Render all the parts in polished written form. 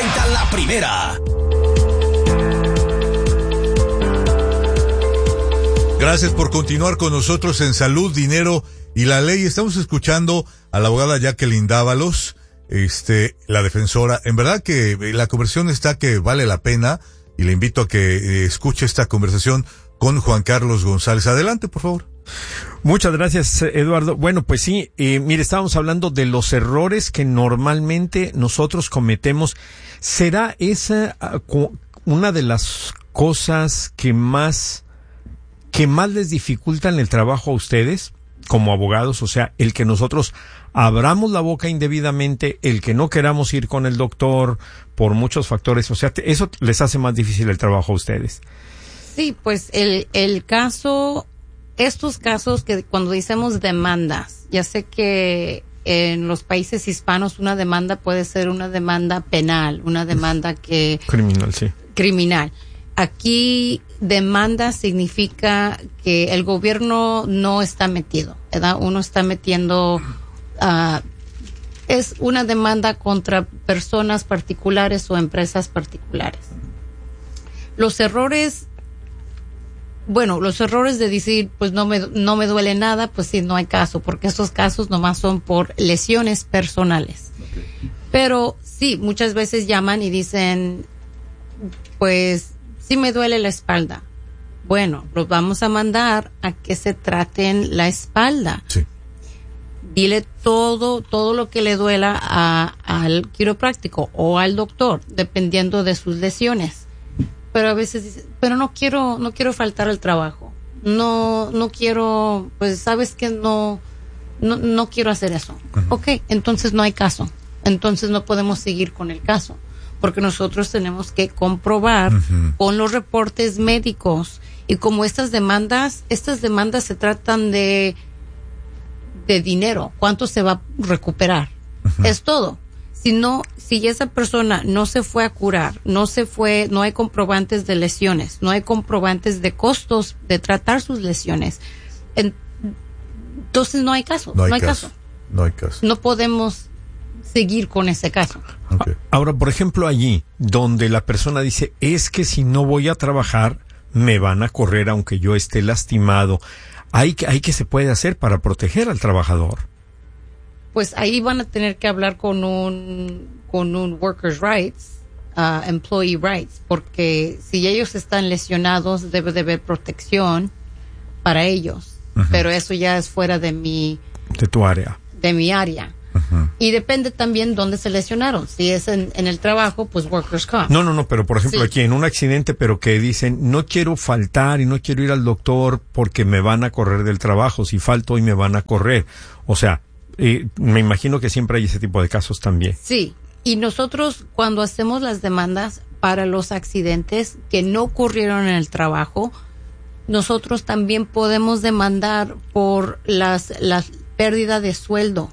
presenta La Primera. Gracias por continuar con nosotros en Salud, Dinero y la Ley. Estamos escuchando a la abogada Jacqueline Dávalos, la defensora. En verdad que la conversación está que vale la pena y le invito a que escuche esta conversación con Juan Carlos González. Adelante, por favor. Muchas gracias, Eduardo. Bueno, pues sí, mire, estábamos hablando de los errores que normalmente nosotros cometemos. ¿Será esa una de las cosas que más les dificultan el trabajo a ustedes como abogados? O sea, el que nosotros abramos la boca indebidamente, el que no queramos ir con el doctor por muchos factores. O sea, eso les hace más difícil el trabajo a ustedes. Sí, pues el caso, estos casos que cuando decimos demandas, ya sé que en los países hispanos una demanda puede ser una demanda penal, una demanda que... Criminal, sí. Criminal. Aquí demanda significa que el gobierno no está metido, ¿verdad? Uno está metiendo, es una demanda contra personas particulares o empresas particulares. Los errores de decir, pues no me duele nada, pues sí, no hay caso, porque estos casos nomás son por lesiones personales. Okay. Pero sí, muchas veces llaman y dicen, pues sí me duele la espalda. Bueno, los vamos a mandar a que se traten la espalda. Sí. Dile todo lo que le duela al quiropráctico o al doctor, dependiendo de sus lesiones. Pero a veces dice, pero no quiero faltar al trabajo. No quiero, pues sabes que no quiero hacer eso. Uh-huh. Okay, entonces no hay caso. Entonces no podemos seguir con el caso, porque nosotros tenemos que comprobar uh-huh. con los reportes médicos, y como estas demandas se tratan de dinero, cuánto se va a recuperar. Uh-huh. Es todo. Si esa persona no se fue a curar, no hay comprobantes de lesiones, no hay comprobantes de costos de tratar sus lesiones, entonces no hay caso. No hay caso. No podemos seguir con ese caso. Okay. Ahora, por ejemplo, allí donde la persona dice, es que si no voy a trabajar, me van a correr aunque yo esté lastimado. ¿Hay que se puede hacer para proteger al trabajador? Pues ahí van a tener que hablar con un workers' rights, employee rights, porque si ellos están lesionados debe de haber protección para ellos. Uh-huh. Pero eso ya es fuera de mi área. Uh-huh. Y depende también dónde se lesionaron. Si es en el trabajo, pues workers' comp. No, pero por ejemplo, sí. Aquí en un accidente, pero que dicen, no quiero faltar y no quiero ir al doctor porque me van a correr del trabajo. Si falto hoy me van a correr. O sea, me imagino que siempre hay ese tipo de casos también. Sí, y nosotros cuando hacemos las demandas para los accidentes que no ocurrieron en el trabajo, nosotros también podemos demandar por las pérdida de sueldo.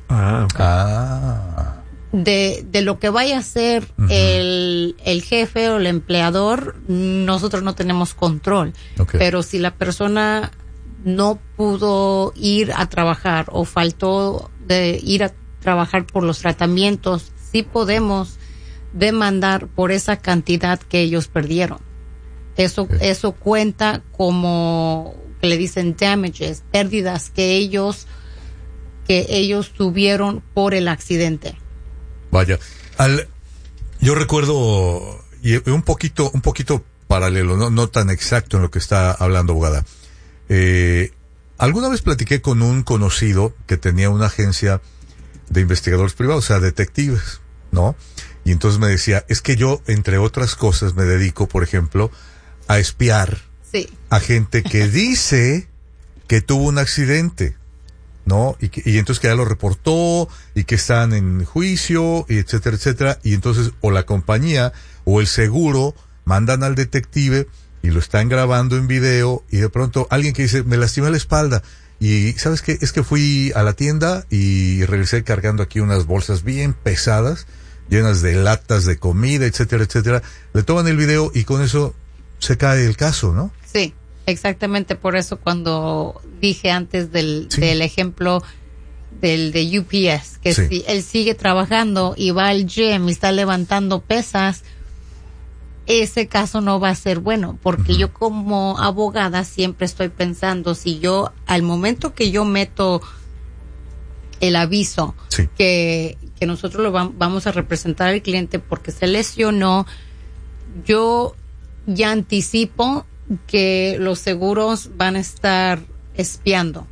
Okay. De lo que vaya a hacer uh-huh. el jefe o el empleador, nosotros no tenemos control. Okay. Pero si la persona no pudo ir a trabajar o faltó de ir a trabajar por los tratamientos, sí podemos demandar por esa cantidad que ellos perdieron. Eso cuenta como que le dicen damages, pérdidas que ellos tuvieron por el accidente. Vaya, yo recuerdo y un poquito paralelo, no tan exacto en lo que está hablando, abogada. Alguna vez platiqué con un conocido que tenía una agencia de investigadores privados, o sea, detectives, ¿no? Y entonces me decía, es que yo, entre otras cosas, me dedico, por ejemplo, a espiar sí. a gente que dice que tuvo un accidente, ¿no? Y entonces que ya lo reportó y que están en juicio, y etcétera, etcétera. Y entonces o la compañía o el seguro mandan al detective y lo están grabando en video, y de pronto alguien que dice, me lastimé la espalda, y ¿sabes qué? Es que fui a la tienda y regresé cargando aquí unas bolsas bien pesadas, llenas de latas de comida, etcétera, etcétera. Le toman el video y con eso se cae el caso, ¿no? Sí, exactamente. Por eso cuando dije antes del ejemplo, del de UPS, que Sí. si él sigue trabajando y va al gym y está levantando pesas, ese caso no va a ser bueno, porque yo como abogada siempre estoy pensando, si yo al momento que yo meto el aviso Sí. que nosotros vamos a representar al cliente porque se lesionó, yo ya anticipo que los seguros van a estar espiando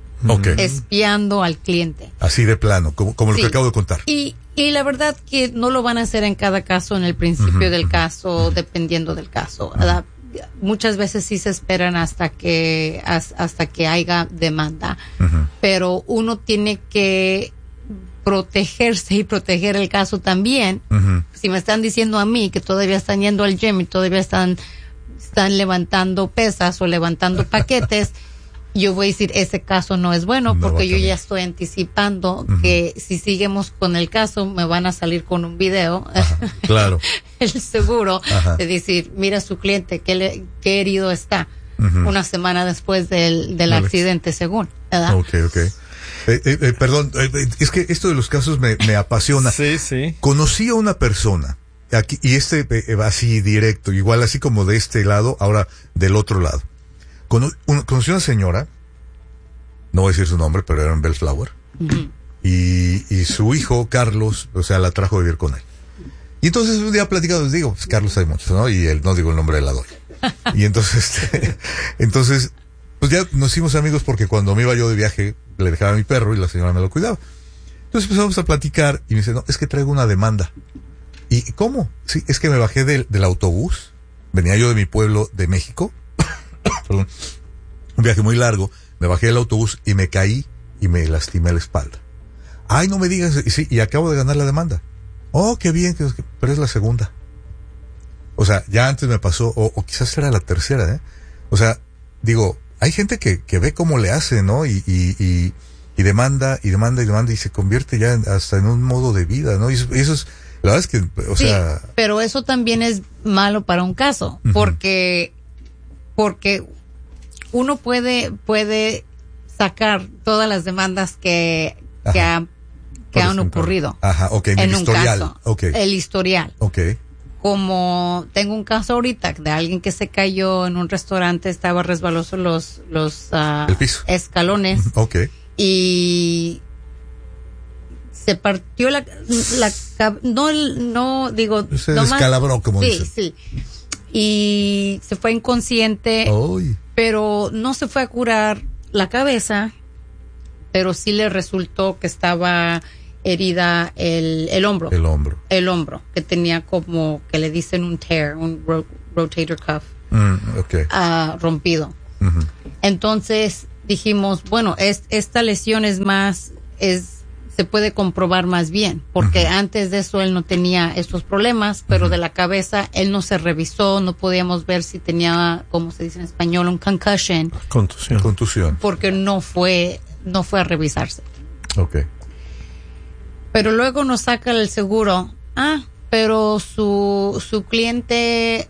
al cliente. Así de plano, como lo Sí. que acabo de contar. Y la verdad que no lo van a hacer en cada caso, en el principio del caso, dependiendo del caso. Muchas veces sí se esperan hasta que haya demanda, pero uno tiene que protegerse y proteger el caso también. Si me están diciendo a mí que todavía están yendo al gym y todavía están levantando pesas o levantando paquetes, yo voy a decir, ese caso no es bueno, No va a porque yo cambiar. ya estoy anticipando que si seguimos con el caso me van a salir con un video. Ajá, claro. El seguro, Ajá. de decir, mira su cliente, qué herido está, una semana después del Alex. accidente, según, ¿verdad? Ok. Perdón, es que esto de los casos me apasiona. Sí. Conocí a una persona, aquí, y así directo, igual así como de este lado, ahora del otro lado. Conocí una señora, no voy a decir su nombre, pero era en Bellflower, y su hijo, Carlos, o sea, la trajo a vivir con él. Y entonces un día platicado, les digo, pues Carlos hay muchos, ¿no? Y él, no digo el nombre de la doña. Y entonces, pues ya nos hicimos amigos porque cuando me iba yo de viaje, le dejaba a mi perro y la señora me lo cuidaba. Entonces empezamos a platicar y me dice, no, es que traigo una demanda. ¿Y cómo? Sí, es que me bajé del autobús, venía yo de mi pueblo de México, perdón, un viaje muy largo, me bajé del autobús y me caí y me lastimé la espalda. Ay, no me digas, y acabo de ganar la demanda. Oh, qué bien, pero es la segunda. O sea, ya antes me pasó, o quizás era la tercera, ¿eh? O sea, digo, hay gente que ve cómo le hace, ¿no? Y demanda y se convierte ya hasta en un modo de vida, ¿no? Y eso es, la verdad es que, o sea... Pero eso también es malo para un caso, porque uno puede sacar todas las demandas que han ocurrido. Ajá, ok, en un historial. caso. Okay. El historial. Ok. Como tengo un caso ahorita de alguien que se cayó en un restaurante, estaba resbaloso los El piso. escalones. Ok. Y se partió no digo, Se nomás- descalabró, como dicen. Sí. Y se fue inconsciente, Uy. pero no se fue a curar la cabeza, pero sí le resultó que estaba herida el hombro. El hombro, que tenía como, que le dicen un tear, un rotator cuff, Okay. rompido. Entonces dijimos, bueno, esta lesión se puede comprobar más bien, porque antes de eso él no tenía estos problemas, pero de la cabeza él no se revisó, no podíamos ver si tenía, como se dice en español, un concussion, Contusión. porque no fue a revisarse. Ok. Pero luego nos saca el seguro, pero su cliente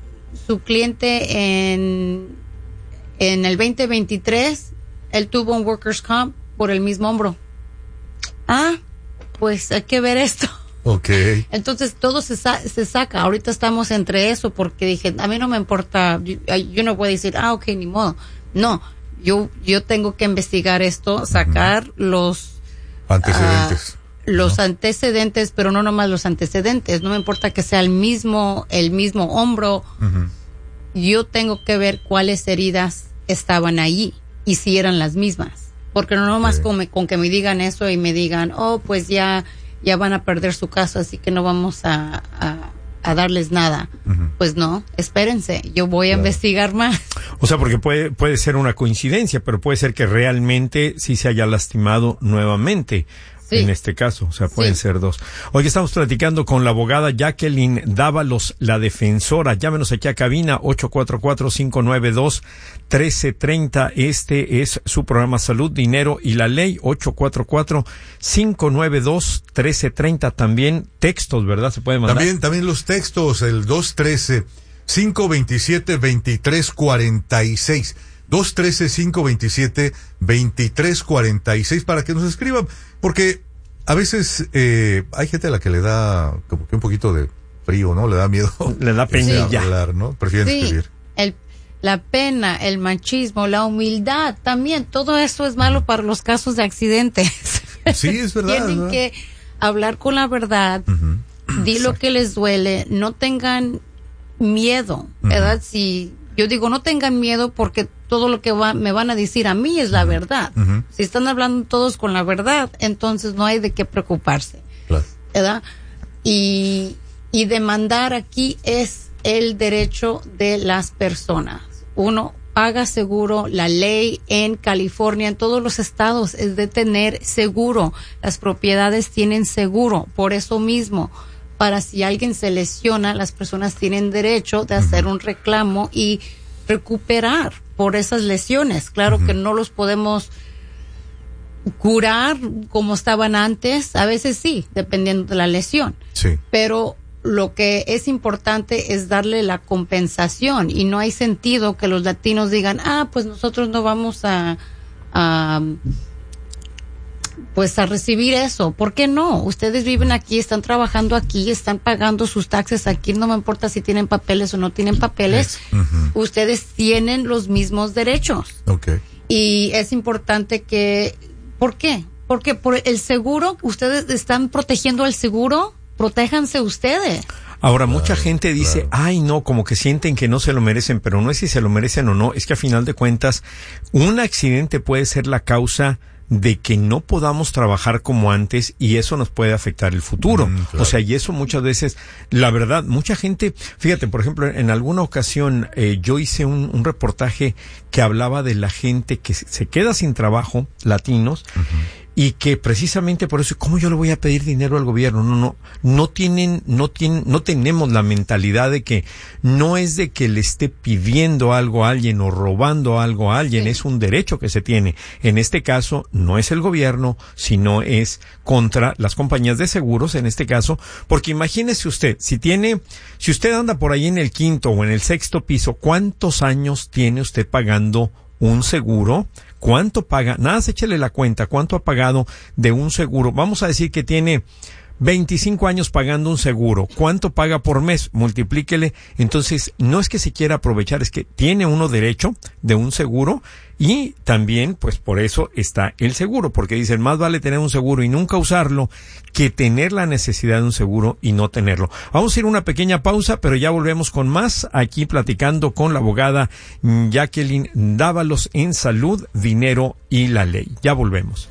en el 2023 él tuvo un workers comp por el mismo hombro. Pues hay que ver esto. Ok. Entonces todo se saca. Ahorita estamos entre eso, porque dije, a mí no me importa, yo no voy a decir, ok, ni modo. No, yo tengo que investigar esto, sacar los Antecedentes. antecedentes, pero no nomás los antecedentes. No me importa que sea el mismo hombro. Yo tengo que ver cuáles heridas estaban allí y si eran las mismas. Porque no nomás con que me digan eso y me digan, pues ya van a perder su caso, así que no vamos a darles nada. Pues no, espérense, yo voy a investigar más. O sea, porque puede ser una coincidencia, pero puede ser que realmente sí se haya lastimado nuevamente. Sí. En este caso, o sea, pueden ser dos. Hoy estamos platicando con la abogada Jacqueline Dávalos, la defensora. Llámenos aquí a cabina 844-592-1330. Este es su programa Salud, Dinero y la Ley. 844-592-1330. También textos, ¿verdad? Se puede mandar. También los textos, el 213-527-2346. 213-527-2346 para que nos escriban, porque a veces hay gente a la que le da como que un poquito de frío, ¿no? Le da miedo. Le da penilla. Hablar, ¿no? Prefieren escribir. La pena, el machismo, la humildad, también, todo eso es malo para los casos de accidentes. Sí, es verdad. Tienen ¿verdad? que hablar con la verdad, di lo que les duele, no tengan miedo, ¿verdad? Si yo digo no tengan miedo porque todo lo que me van a decir a mí es la verdad. Si están hablando todos con la verdad, entonces no hay de qué preocuparse, Claro. ¿verdad? Y demandar aquí es el derecho de las personas. Uno paga seguro, la ley en California, en todos los estados, es de tener seguro. Las propiedades tienen seguro, por eso mismo, para si alguien se lesiona, las personas tienen derecho de hacer un reclamo y recuperar por esas lesiones. Claro que no los podemos curar como estaban antes, a veces sí, dependiendo de la lesión. Sí. Pero lo que es importante es darle la compensación y no hay sentido que los latinos digan, pues nosotros no vamos a recibir eso. ¿Por qué no? Ustedes viven aquí, están trabajando aquí, están pagando sus taxes aquí, no me importa si tienen papeles o no tienen papeles. Ustedes tienen los mismos derechos. Okay. Y es importante que, ¿por qué? Porque por el seguro, ustedes están protegiendo al seguro, protéjanse ustedes. Ahora, mucha gente dice, ay, no, como que sienten que no se lo merecen, pero no es si se lo merecen o no, es que a final de cuentas, un accidente puede ser la causa de que no podamos trabajar como antes y eso nos puede afectar el futuro. Claro. O sea, y eso muchas veces, la verdad, mucha gente, fíjate, por ejemplo, en alguna ocasión yo hice un reportaje que hablaba de la gente que se queda sin trabajo, latinos, y que precisamente por eso, ¿cómo yo le voy a pedir dinero al gobierno? No tenemos la mentalidad de que no es de que le esté pidiendo algo a alguien o robando algo a alguien, es un derecho que se tiene. En este caso, no es el gobierno, sino es contra las compañías de seguros, en este caso, porque imagínese usted, si usted anda por ahí en el 5º o en el 6º piso, ¿cuántos años tiene usted pagando un seguro? ¿Cuánto paga? Nada, échele la cuenta. ¿Cuánto ha pagado de un seguro? Vamos a decir que tiene 25 años pagando un seguro. ¿Cuánto paga por mes? Multiplíquele. Entonces, no es que se quiera aprovechar, es que tiene uno derecho de un seguro y también, pues por eso está el seguro, porque dicen, más vale tener un seguro y nunca usarlo que tener la necesidad de un seguro y no tenerlo. Vamos a ir a una pequeña pausa, pero ya volvemos con más aquí platicando con la abogada Jacqueline Dávalos en Salud, Dinero y la Ley. Ya volvemos.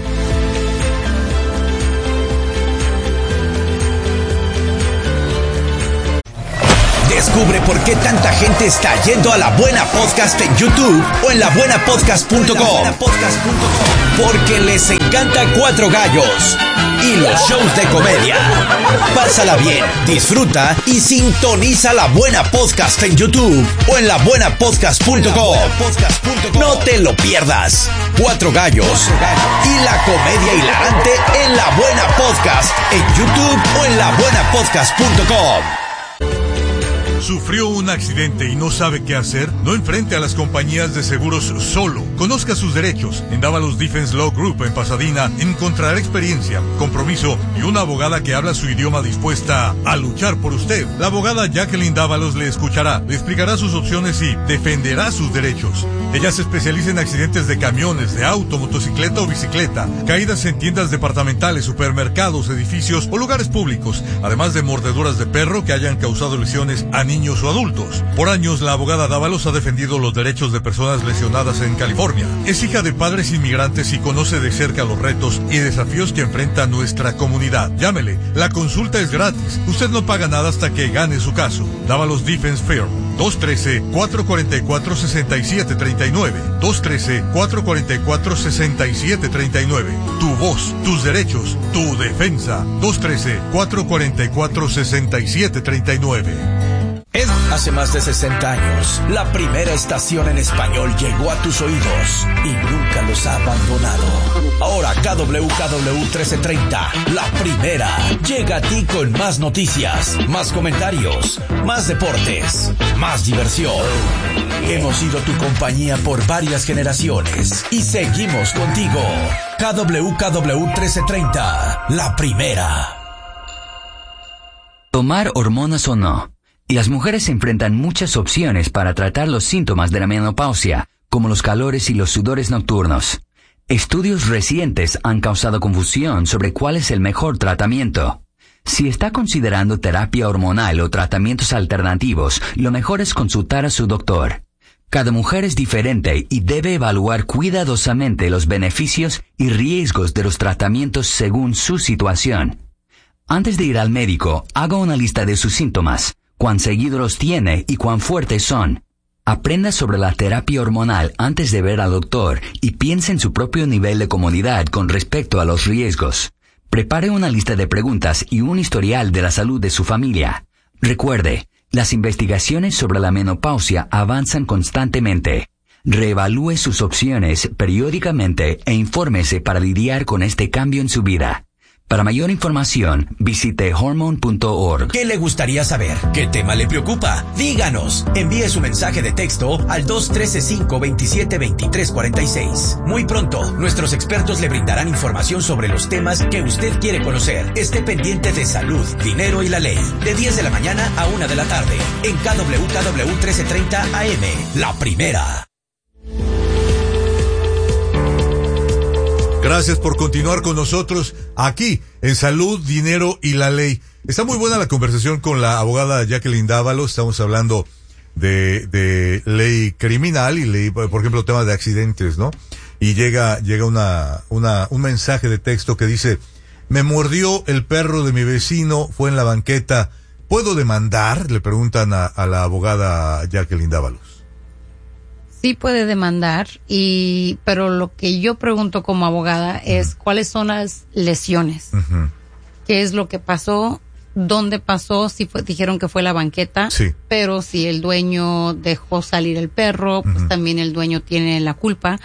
Descubre por qué tanta gente está yendo a La Buena Podcast en YouTube o en labuenapodcast.com. Porque les encanta Cuatro Gallos y los shows de comedia. Pásala bien, disfruta y sintoniza La Buena Podcast en YouTube o en labuenapodcast.com. No te lo pierdas. Cuatro Gallos y la comedia hilarante en La Buena Podcast en YouTube o en labuenapodcast.com. ¿Sufrió un accidente y no sabe qué hacer? No enfrente a las compañías de seguros solo. Conozca sus derechos. En Dávalos Defense Law Group en Pasadena encontrará experiencia, compromiso y una abogada que habla su idioma dispuesta a luchar por usted. La abogada Jacqueline Dávalos le escuchará, le explicará sus opciones y defenderá sus derechos. Ella se especializa en accidentes de camiones, de auto, motocicleta o bicicleta, caídas en tiendas departamentales, supermercados, edificios o lugares públicos, además de mordeduras de perro que hayan causado lesiones a niños o adultos. Por años, la abogada Dávalos ha defendido los derechos de personas lesionadas en California. Es hija de padres inmigrantes y conoce de cerca los retos y desafíos que enfrenta nuestra comunidad. Llámele, la consulta es gratis. Usted no paga nada hasta que gane su caso. Dávalos Defense Firm, 213-444-6739. 213-444-6739. Tu voz, tus derechos, tu defensa. 213-444-6739. Hace más de 60 años, la primera estación en español llegó a tus oídos y nunca los ha abandonado. Ahora KWKW 1330, la primera, llega a ti con más noticias, más comentarios, más deportes, más diversión. Hemos sido tu compañía por varias generaciones y seguimos contigo. KWKW 1330, la primera. Tomar hormonas o no. Y las mujeres enfrentan muchas opciones para tratar los síntomas de la menopausia, como los calores y los sudores nocturnos. Estudios recientes han causado confusión sobre cuál es el mejor tratamiento. Si está considerando terapia hormonal o tratamientos alternativos, lo mejor es consultar a su doctor. Cada mujer es diferente y debe evaluar cuidadosamente los beneficios y riesgos de los tratamientos según su situación. Antes de ir al médico, haga una lista de sus síntomas, cuán seguido los tiene y cuán fuertes son. Aprenda sobre la terapia hormonal antes de ver al doctor y piense en su propio nivel de comodidad con respecto a los riesgos. Prepare una lista de preguntas y un historial de la salud de su familia. Recuerde, las investigaciones sobre la menopausia avanzan constantemente. Reevalúe sus opciones periódicamente e infórmese para lidiar con este cambio en su vida. Para mayor información, visite hormone.org. ¿Qué le gustaría saber? ¿Qué tema le preocupa? Díganos. Envíe su mensaje de texto al 213-527-2346. Muy pronto, nuestros expertos le brindarán información sobre los temas que usted quiere conocer. Esté pendiente de salud, dinero y la ley. De 10 de la mañana a 1 de la tarde. En KWKW 1330 AM. La primera. Gracias por continuar con nosotros aquí en Salud, Dinero y la Ley. Está muy buena la conversación con la abogada Jacqueline Dávalos. Estamos hablando de ley criminal y ley, por ejemplo, temas de accidentes, ¿no? Y llega un mensaje de texto que dice: me mordió el perro de mi vecino, fue en la banqueta. ¿Puedo demandar? Le preguntan a la abogada Jacqueline Dávalos. Sí puede demandar, pero lo que yo pregunto como abogada es cuáles son las lesiones, qué es lo que pasó, dónde pasó, dijeron que fue la banqueta, sí. Pero si el dueño dejó salir el perro, pues también el dueño tiene la culpa,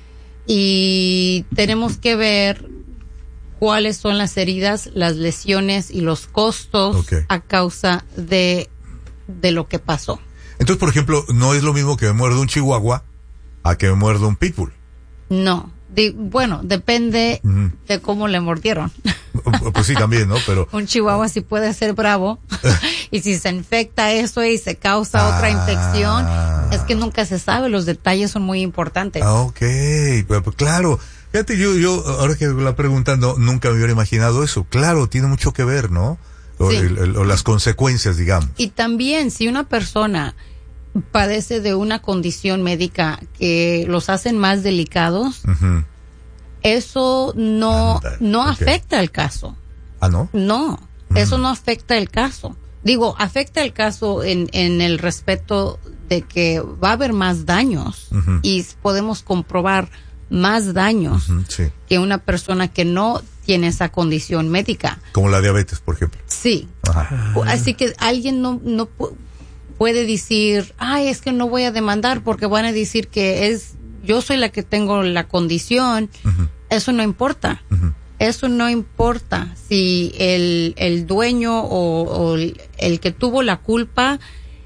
y tenemos que ver cuáles son las heridas, las lesiones y los costos a causa de lo que pasó. Entonces, por ejemplo, no es lo mismo que me muerda un chihuahua a que me muerda un pitbull. No, bueno, depende de cómo le mordieron. Pues sí, también, ¿no? Pero un chihuahua sí puede ser bravo y si se infecta eso y se causa otra infección, es que nunca se sabe, los detalles son muy importantes. Pues claro. Fíjate, yo ahora que la preguntan, nunca me hubiera imaginado eso. Claro, tiene mucho que ver, ¿no? O, sí. o las consecuencias, digamos. Y también, si una persona padece de una condición médica que los hacen más delicados, eso no afecta el caso. ¿Ah, no? No, eso no afecta el caso. Digo, afecta el caso en el respeto de que va a haber más daños y podemos comprobar más daños que una persona que no tiene esa condición médica. Como la diabetes, por ejemplo. Sí. Así que alguien no puede decir, es que no voy a demandar porque van a decir que yo soy la que tengo la condición. Eso no importa. Eso no importa si el dueño o el que tuvo la culpa.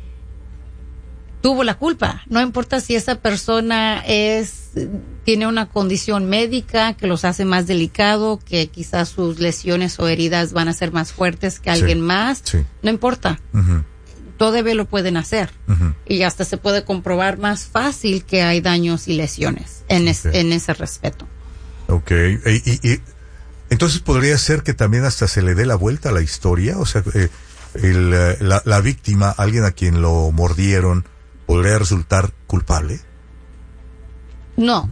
No importa si esa persona tiene una condición médica que los hace más delicado, que quizás sus lesiones o heridas van a ser más fuertes que alguien más. Sí. No importa. Todavía lo pueden hacer. Y hasta se puede comprobar más fácil que hay daños y lesiones en ese respeto. Y entonces podría ser que también hasta se le dé la vuelta a la historia. O sea, la víctima, alguien a quien lo mordieron, ¿podría resultar culpable? No.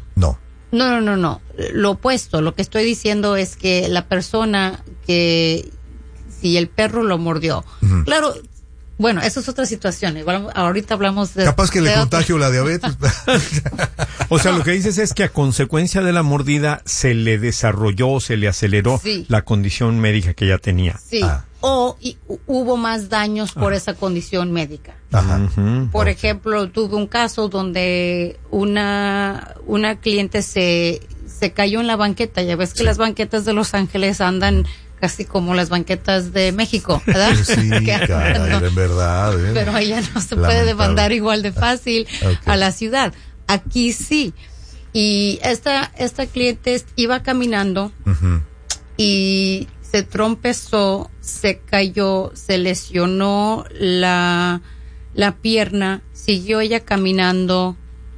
Lo opuesto. Lo que estoy diciendo es que la persona si el perro lo mordió, claro, bueno, eso es otra situación. Ahorita hablamos de... Capaz que le contagio la diabetes. O sea, lo que dices es que a consecuencia de la mordida se le desarrolló, se le aceleró la condición médica que ya tenía. Sí. hubo más daños por esa condición médica. Ajá. Por ejemplo, tuve un caso donde una cliente se cayó en la banqueta. Ya ves que las banquetas de Los Ángeles andan casi como las banquetas de México, ¿verdad? Sí, caray, en verdad. Pero allá no se puede demandar igual de fácil a la ciudad. Aquí sí. Y esta cliente iba caminando y se trompezó, se cayó, se lesionó la pierna, siguió ella caminando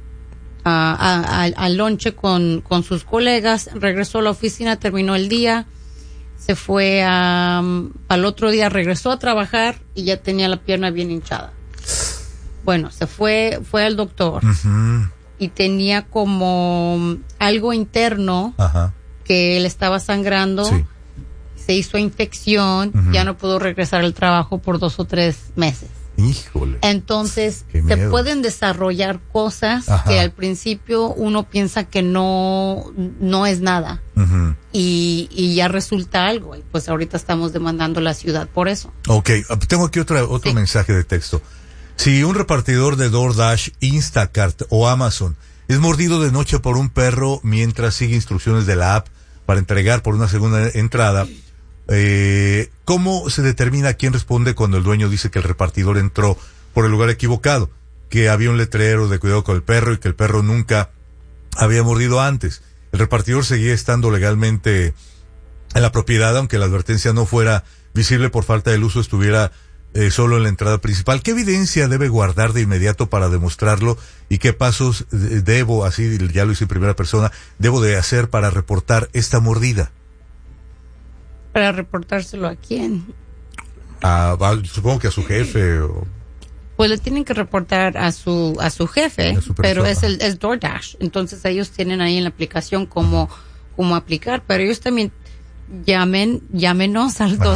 al lonche con sus colegas, regresó a la oficina, terminó el día, se fue al otro día, regresó a trabajar y ya tenía la pierna bien hinchada. Bueno, se fue al doctor y tenía como algo interno que le estaba sangrando. Sí. Se hizo infección, ya no pudo regresar al trabajo por 2 o 3 meses. Híjole. Entonces, Qué se miedo. pueden desarrollar cosas que al principio uno piensa que no es nada. Y ya resulta algo. Y pues ahorita estamos demandando la ciudad por eso. Ok, tengo aquí otro Sí. mensaje de texto. Si un repartidor de DoorDash, Instacart o Amazon es mordido de noche por un perro mientras sigue instrucciones de la app para entregar por una segunda entrada, ¿cómo se determina quién responde cuando el dueño dice que el repartidor entró por el lugar equivocado? Que había un letrero de cuidado con el perro y que el perro nunca había mordido antes. El repartidor seguía estando legalmente en la propiedad, aunque la advertencia no fuera visible por falta del uso, estuviera solo en la entrada principal. ¿Qué evidencia debe guardar de inmediato para demostrarlo y qué pasos debo, así ya lo hice en primera persona, debo de hacer para reportar esta mordida? ¿Para reportárselo a quién? Supongo que a su jefe o... Pues le tienen que reportar a su jefe, A su pero persona. es DoorDash. Entonces ellos tienen ahí en la aplicación cómo aplicar, pero ellos también llámenos al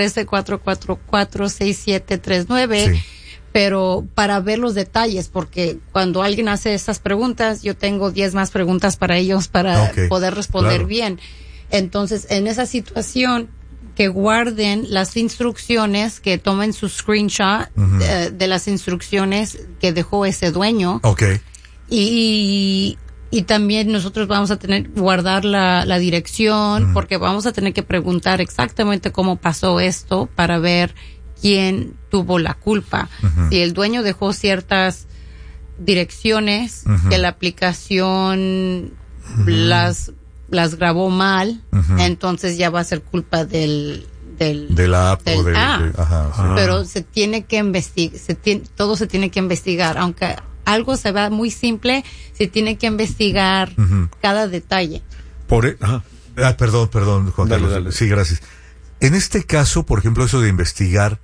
213-444-6739, Sí. pero para ver los detalles, porque cuando alguien hace estas preguntas, yo tengo 10 más preguntas para ellos para poder responder claro. bien. Entonces, en esa situación, que guarden las instrucciones, que tomen su screenshot de las instrucciones que dejó ese dueño. Ok. Y también nosotros vamos a tener que guardar la dirección, porque vamos a tener que preguntar exactamente cómo pasó esto para ver quién tuvo la culpa. Si el dueño dejó ciertas direcciones que la aplicación las grabó mal, entonces ya va a ser culpa de la app o de ajá, sí. Pero se tiene que investigar, todo se tiene que investigar, aunque algo se va muy simple, se tiene que investigar cada detalle. Perdón, Juan Carlos. Dale. Sí, gracias. En este caso, por ejemplo, eso de investigar,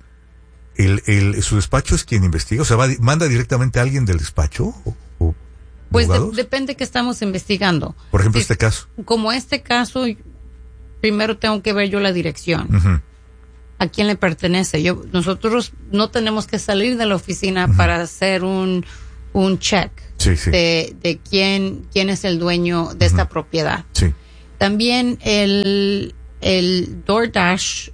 su despacho es quien investiga, o sea, manda directamente a alguien del despacho o Pues abogados? depende que estamos investigando. Por ejemplo, Si- este caso. Como este caso, primero tengo que ver yo la dirección. ¿A quién le pertenece? Nosotros no tenemos que salir de la oficina para hacer un check Sí, sí. de quién es el dueño de esta propiedad. Sí. También el DoorDash,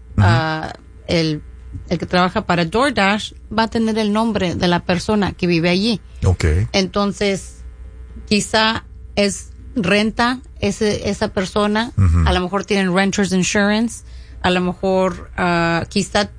el que trabaja para DoorDash va a tener el nombre de la persona que vive allí. Ok. Entonces, quizá es renta esa persona, a lo mejor tienen renters insurance, a lo mejor quizá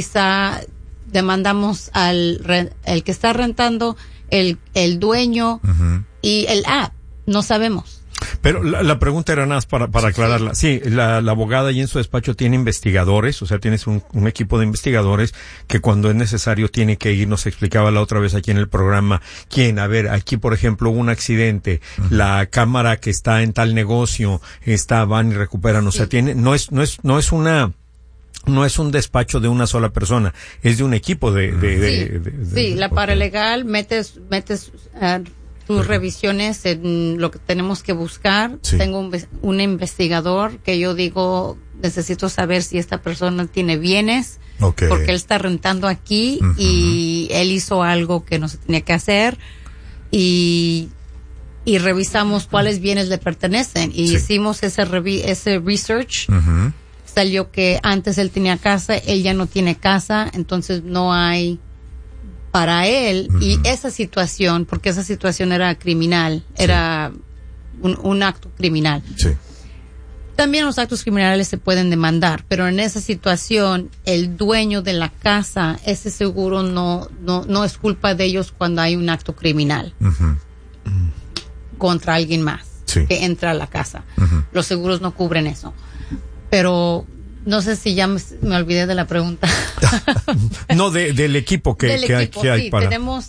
demandamos el que está rentando, el dueño y el app, no sabemos. Pero la pregunta era nada más para aclararla. Sí, la abogada ahí en su despacho tiene investigadores, o sea, tienes un equipo de investigadores que cuando es necesario tiene que ir, nos explicaba la otra vez aquí en el programa, a ver, aquí por ejemplo hubo un accidente, la cámara que está en tal negocio, van y recuperan, o sea, no es un despacho de una sola persona, es de un equipo Sí, la paralegal metes tus revisiones en lo que tenemos que buscar. Sí. Tengo un investigador que yo digo, necesito saber si esta persona tiene bienes, Okay. porque él está rentando aquí y él hizo algo que no se tenía que hacer, y revisamos cuáles bienes le pertenecen y Sí. hicimos ese research. salió que antes él tenía casa, él ya no tiene casa, entonces no hay para él. Y esa situación, porque esa situación era criminal, era un acto criminal. Sí. También los actos criminales se pueden demandar, pero en esa situación el dueño de la casa, ese seguro no es culpa de ellos cuando hay un acto criminal contra alguien más que entra a la casa. Los seguros no cubren eso. Pero no sé si ya me olvidé de la pregunta. No, del equipo que hay para... Tenemos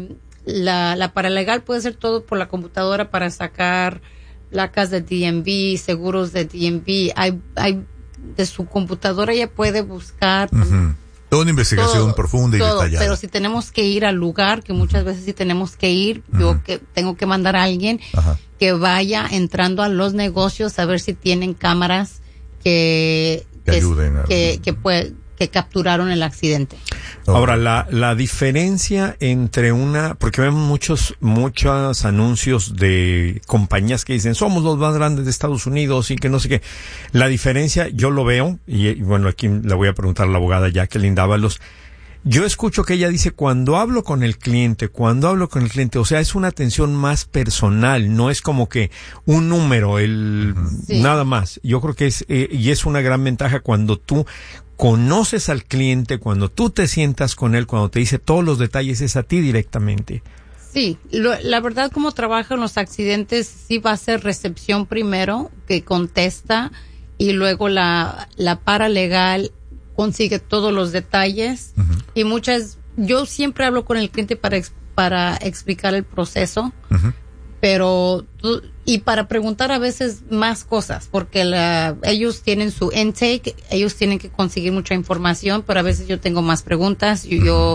la paralegal, puede ser todo por la computadora para sacar placas de DMV, seguros de DMV. Hay de su computadora ella puede buscar toda una investigación profunda y detallada. Pero si tenemos que ir al lugar, que muchas veces sí tenemos que ir, yo que tengo que mandar a alguien que vaya entrando a los negocios a ver si tienen cámaras que ayuden que capturaron el accidente. Ahora, la diferencia entre porque vemos muchos anuncios de compañías que dicen, somos los más grandes de Estados Unidos y que no sé qué. La diferencia, yo lo veo, y bueno, aquí le voy a preguntar a la abogada Jacqueline Dávalos. Yo escucho que ella dice, cuando hablo con el cliente, o sea, es una atención más personal, no es como que un número, nada más. Yo creo que y es una gran ventaja cuando tú conoces al cliente, cuando tú te sientas con él, cuando te dice todos los detalles, es a ti directamente. Sí, la verdad, como trabajan los accidentes, sí va a ser recepción primero, que contesta, y luego la paralegal consigue todos los detalles. Y yo siempre hablo con el cliente para explicar el proceso, pero y para preguntar a veces más cosas, porque ellos tienen su intake, ellos tienen que conseguir mucha información, pero a veces yo tengo más preguntas. Yo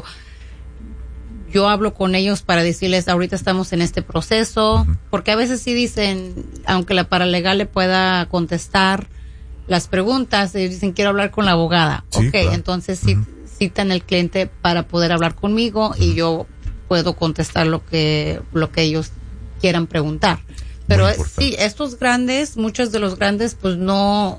hablo con ellos para decirles, ahorita estamos en este proceso, porque a veces sí dicen, aunque la paralegal le pueda contestar las preguntas, ellos dicen, quiero hablar con la abogada. Sí, claro. Entonces citan el cliente para poder hablar conmigo y yo puedo contestar lo que ellos quieran preguntar. Pero sí, estos grandes, muchos de los grandes, pues no,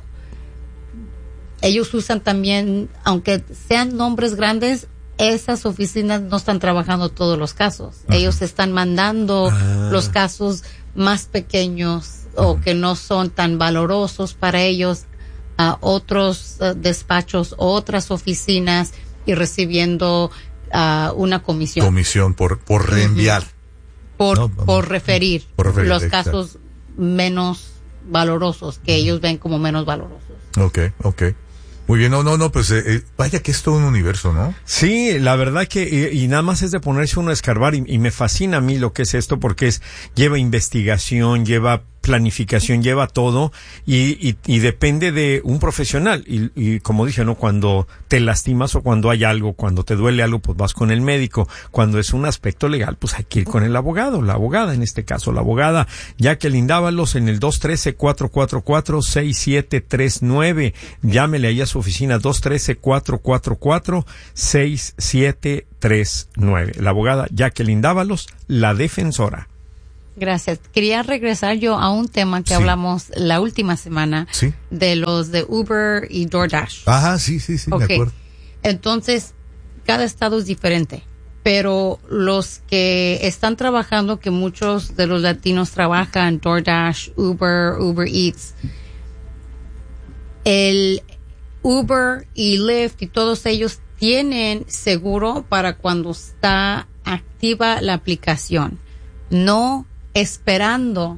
ellos usan también, aunque sean nombres grandes, esas oficinas no están trabajando todos los casos. Ellos están mandando los casos más pequeños o que no son tan valorosos para ellos a otros despachos, otras oficinas, y recibiendo una comisión. Comisión por reenviar. Por referir los exacto. casos menos valorosos, que ellos ven como menos valorosos. Okay. Muy bien, no, pues vaya que es todo un universo, ¿no? Sí, la verdad que, y nada más es de ponerse uno a escarbar, y me fascina a mí lo que es esto, porque lleva investigación, lleva planificación, lleva todo, y depende de un profesional, y como dije, ¿no? Cuando te lastimas o cuando hay algo, cuando te duele algo, pues vas con el médico. Cuando es un aspecto legal, pues hay que ir con el abogado, la abogada en este caso, la abogada Jacqueline Dávalos en el 213-444-6739. Llámele ahí a su oficina, 213-444-6739. La abogada Jacqueline Dávalos, la defensora. Gracias. Quería regresar yo a un tema que hablamos la última semana de los de Uber y DoorDash. Ajá, sí, okay. De acuerdo. Entonces, cada estado es diferente, pero los que están trabajando, que muchos de los latinos trabajan, DoorDash, Uber Eats, el Uber y Lyft y todos ellos tienen seguro para cuando está activa la aplicación, no esperando